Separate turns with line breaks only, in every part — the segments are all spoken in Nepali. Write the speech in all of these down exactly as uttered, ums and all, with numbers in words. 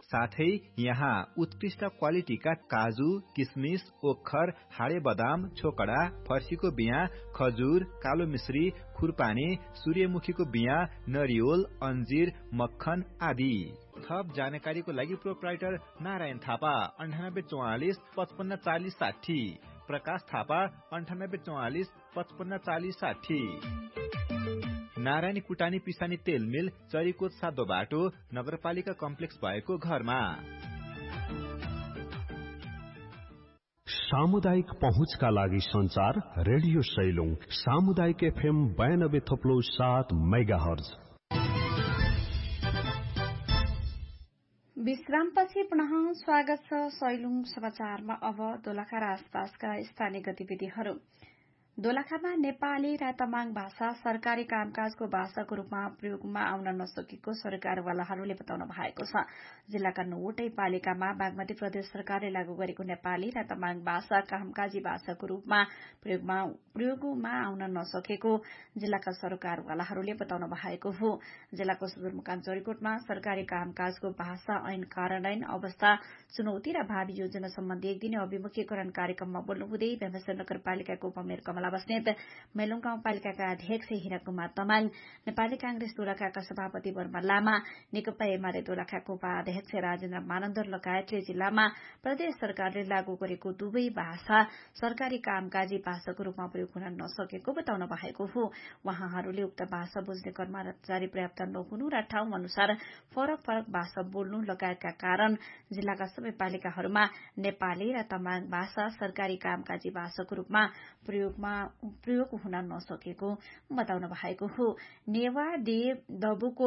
साथै यहाँ उत्कृष्ट क्वालिटीका काजु, किसमिस, ओखर, हाडे बदाम, छोकडा, फर्सीको बिया, खजुर, कालो मिश्री, खुरपानी, सूर्यमुखीको बिया, नरिवल, अन्जीर, मक्खन आदि। थप जानकारीको लागि प्रोप्राइटर नारायण थापा अन्ठानब्बे चौवालिस पचपन्न चालिस साठी, प्रकाश थापा अन्ठानब्बे चौवालिस पचपन्न चालिस साठी। नारायणी कुटानी पिसानी तेल मिल, चरीकोट सातो बाटो, नगरपालिका कम्प्लेक्स भएको घरमा।
सामुदायिक पहुँचका लागि संचार रेडियो सैलुङ सामुदायिक एफएम बयानब्बे थप्लो सात मेगाहर्ज।
विश्रामपछि पुनः स्वागत छ सैलुङ समाचारमा। अब दोलखा र आसपासका स्थानीय गतिविधिहरू। दोलखामा नेपाली र तमाङ भाषा सरकारी कामकाजको भाषाको रूपमा प्रयोगमा आउन नसकेको सरकारवालाहरूले बताउनु भएको छ। जिल्लाका नौवटै पालिकामा बागमती प्रदेश सरकारले लागू गरेको नेपाली र तमाङ भाषा कामकाजी भाषाको रूपमा प्रयोगमा प्रयोगमा आउन नसकेको जिल्लाका सरकारवालाहरूले बताउनु भएको हो। जिल्लाको सदरमुकाम जरीकोटमा सरकारी कामकाजको भाषा ऐन कार्यान्वयन अवस्था चुनौती र भावी योजना सम्बन्धी एक दिने अभिमुखीकरण कार्यक्रममा बोल्नुहुँदै बेमसेर नगरपालिकाको उपमेयर कमला बस्नेत, मेलुङ गाउँपालिकाका अध्यक्ष हिरा कुमार तमाङ, नेपाली कांग्रेस दोलखाका सभापति वर्मा लामा, नेकपा एमाले दोलखाको उपाध्यक्ष राजेन्द्र मानन्दर लगायतले जिल्लामा प्रदेश सरकारले लागू गरेको दुवै भाषा सरकारी कामकाजी भाषाको रूपमा प्रयोग हुन नसकेको बताउनु भएको हो। उहाँहरूले उक्त भाषा बुझ्ने कर्मचारी पर्याप्त नहुनु र ठाउँ अनुसार फरक फरक भाषा बोल्नु लगायतका कारण जिल्लाका सबै पालिकाहरूमा नेपाली र तमाङ भाषा सरकारी कामकाजी भाषाको रूपमा प्रयोगमा प्रयोग हुन नसकेको बताउनु भएको हो। नेवा डे दबुको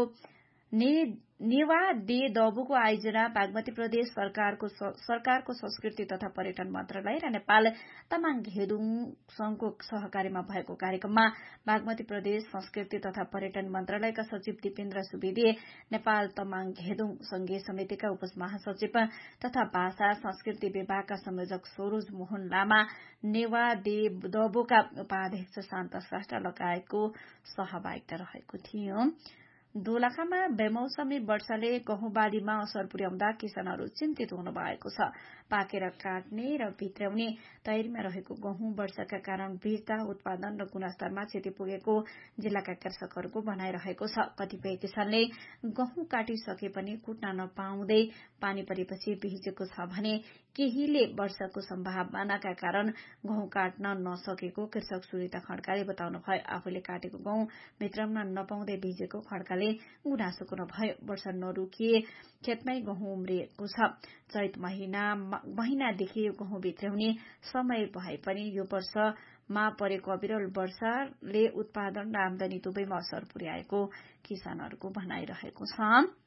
ने नेवा डे दबुको आयोजना बागमती प्रदेश सरकारको सरकारको संस्कृति तथा पर्यटन मन्त्रालय र नेपाल तमाङ घेदुङ संघको सहकारीमा भएको कार्यक्रममा बागमती प्रदेश संस्कृति तथा पर्यटन मन्त्रालयका सचिव दिपेन्द्र सुवेदी, नेपाल तमाङ घेदुङ संघीय समितिका उपमहासचिव तथा भाषा संस्कृति विभागका संयोजक सरोज मोहन लामा, नेवा डे दबोका उपाध्यक्ष शान्त श्रेष्ठ लगायतको सहभागिता रहेको थियो। दोलखामा बेमौसमी वर्षाले गहुँ बालीमा असर पुर्याउँदा किसानहरू चिन्तित हुनु भएको छ। पाकेर काट्ने र भित्राउने तयारीमा रहेको गहुँ वर्षाका कारण वृद्धि, उत्पादन र गुणस्तरमा क्षति पुगेको जिल्लाका कृषकहरूको भनाइरहेको छ। कतिपय किसानले गहुँ काटिसके पनि कुट्न नपाउँदै पानी परेपछि भिजेको छ भने केहीले वर्षाको सम्भावनाका कारण गहुँ काट्न नसकेको कृषक सुनिता खड्काले बताउनु भयो। आफूले काटेको गहुँ भित्राउन नपाउँदै भिजेको खड्काले गुनासो गर्नुभयो। वर्षा नरोकिए खेतमै गहुँ उम्रिएको छ। चैत महिना महिनादेखि गहुँ भित्राउने समय भए पनि यो वर्षमा परेको अविरल वर्षाले उत्पादन र आमदानी दुवैमा असर पुर्याएको किसानहरूको भनाइरहेको छ।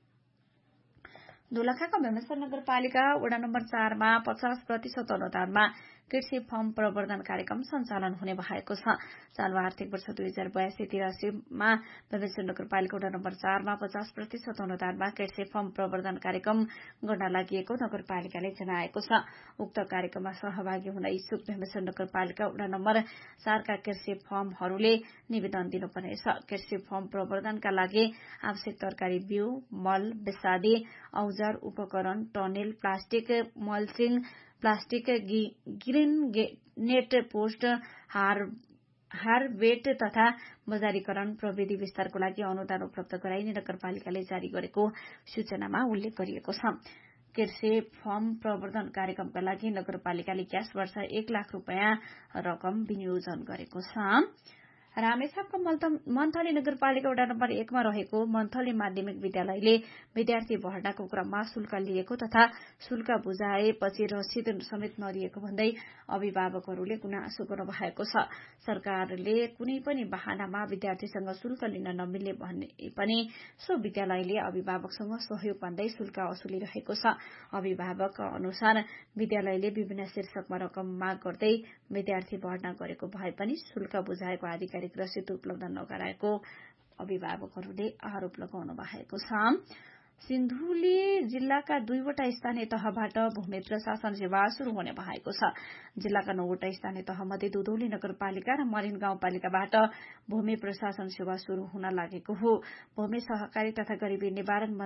दोलखाका बेमसेर नगरपालिका वडा नम्बर चारमा पचास प्रतिशत अनुदानमा कृषि फर्म प्रवर्धन कार्यक्रम सञ्चालन हुने भएको छ। चालु आर्थिक वर्ष दुई हजार बयासी तिरासीमा बेमसेर नगरपालिका वडा नम्बर चारमा पचास प्रतिशत अनुदानमा कृषि फर्म प्रवर्धन कार्यक्रम गर्न लागि नगरपालिकाले जनाएको छ। उक्त कार्यक्रममा सहभागी हुन इच्छुक बेमसेर नगरपालिका वडा नम्बर चारका कृषि फर्महरूले निवेदन दिनुपर्नेछ। कृषि फर्म प्रवर्धनका लागि आवश्यक तरकारी बिउ, मल, विषादी औजार, उपकरण, tunnel, plastic mulching, plastic green net post, हार हारवेट तथा बजारीकरण प्रविधि विस्तारको लागि अनुदान उपलब्ध गराइने नगरपालिकाले जारी गरेको सूचनामा उल्लेख गरिएको छ। कृषि फर्म प्रवर्धन कार्यक्रमका लागि नगरपालिकाले ग्यास वर्ष एक लाख रूपियाँ रकम विनियोजन गरेको छ। रामेछापको मन्थली नगरपालिका वडा नम्बर एकमा रहेको मन्थली माध्यमिक विद्यालयले विद्यार्थी भर्नाको क्रममा शुल्क लिएको तथा शुल्क बुझाएपछि रसिद समेत नदिएको भन्दै अभिभावकहरूले गुनासो गर्नु भएको छ। सरकारले कुनै पनि बहानामा विद्यार्थीसँग शुल्क लिन नमिल्ने भने पनि सो विद्यालयले अभिभावकसँग सहयोग भन्दै शुल्क असुलिरहेको छ। अभिभावक अनुसार विद्यालयले विभिन्न शीर्षकमा रकम माग गर्दै विद्यार्थी भर्ना गरेको भए पनि शुल्क बुझाएको आधिकारिक रसिद उपलब्ध नगराएको अभिभावकहरूले आरोप लगाउनु भएको छ। सिन्धुली जिल्लाका दुईवटा स्थानीय तहबाट भूमि प्रशासन सेवा शुरू हुने भएको छ। जिल्लाका नौवटा स्थानीय तहमध्ये दुधौली नगरपालिका र मरिन गाउँपालिकाबाट भूमि प्रशासन सेवा शुरू हुन लागेको हो। भूमि सहकारी तथा गरिबी निवारण